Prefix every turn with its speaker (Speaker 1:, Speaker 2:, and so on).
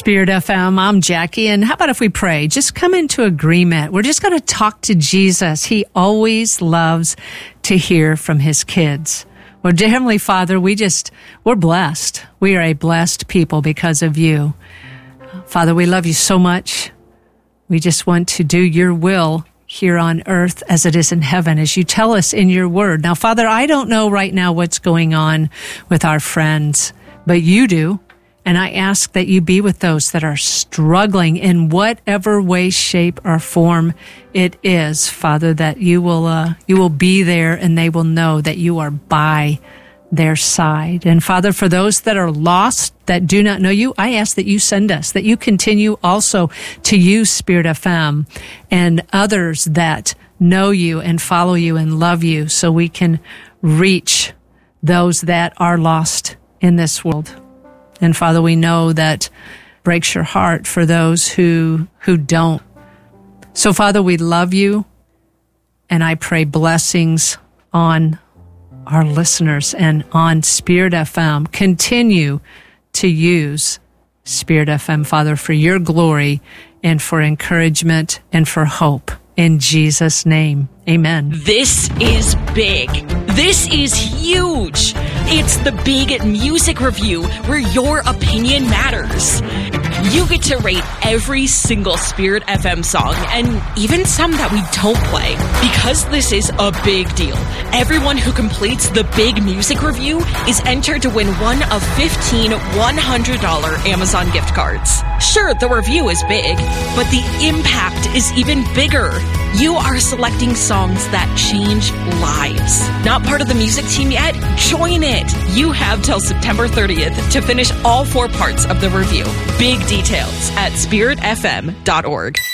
Speaker 1: Spirit FM. I'm Jackie, and how about if we pray? Just come into agreement. We're just going to talk to Jesus. He always loves to hear from his kids. Well, dear Heavenly Father, we're blessed. We are a blessed people because of you. Father, we love you so much. We just want to do your will here on earth as it is in heaven, as you tell us in your word. Now, Father, I don't know right now what's going on with our friends, but you do. And I ask that you be with those that are struggling in whatever way, shape, or form it is, Father, that you will be there and they will know that you are by their side. And Father, for those that are lost, that do not know you, I ask that you send us, that you continue also to use Spirit FM and others that know you and follow you and love you so we can reach those that are lost in this world. And Father, we know that breaks your heart for those who don't. So Father, we love you, and I pray blessings on our listeners and on Spirit FM. Continue to use Spirit FM, Father, for your glory and for encouragement and for hope. In Jesus' name, amen.
Speaker 2: This is big. This is huge. It's the Big Music Review where your opinion matters. You get to rate every single Spirit FM song and even some that we don't play. Because this is a big deal, everyone who completes the Big Music Review is entered to win one of 15 $100 Amazon gift cards. Sure, the review is big, but the impact is even bigger. You are selecting songs that change lives. Not part of the music team yet? Join it. You have till September 30th to finish all 4 parts of the review. Big details at spiritfm.org.